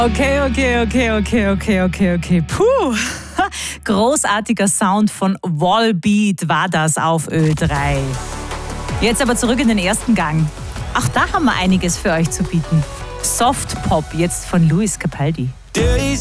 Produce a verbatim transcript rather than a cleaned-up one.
Okay, okay, okay, okay, okay, okay, okay. Puh. Großartiger Sound von Volbeat war das auf Ö drei. Jetzt aber zurück in den ersten Gang. Auch da haben wir einiges für euch zu bieten. Soft Pop jetzt von Luis Capaldi.